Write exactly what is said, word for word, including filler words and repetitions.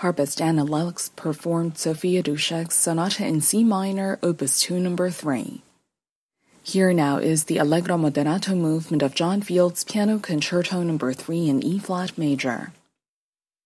Harpist Anna Lux performed Sophia Duschek's Sonata in C minor, Opus two, number three. Here now is the Allegro Moderato movement of John Field's Piano Concerto number three in E-flat major.